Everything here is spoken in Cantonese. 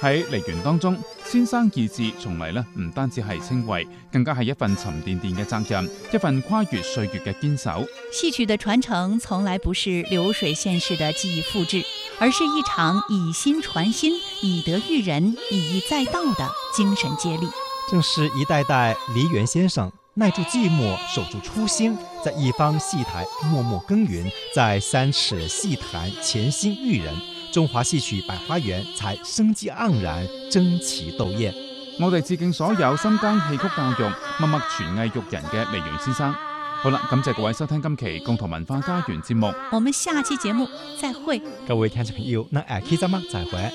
喺梨園當中，先生二字從嚟呢唔單止係稱謂，更加係一份沉甸甸嘅責任，一份跨越歲月嘅堅守。 戲曲的傳承從來不是流水線式的記憶複製，而是一場以心傳心、以德育人、以逸再道的精神接力。 正是一代代梨園先生耐住寂寞，守住初心，在一方戲台默默耕耘，在三尺戲壇潛心育人，中華戲曲百花園才生機盎然，爭奇鬥豔。 我哋致敬所有深耕戲曲教育、默默傳藝育人嘅梨園先生。好啦，感謝各位收聽今期共同文化家園節目， 我們下期節目再會。 各位聽眾朋友，那下期節目再會。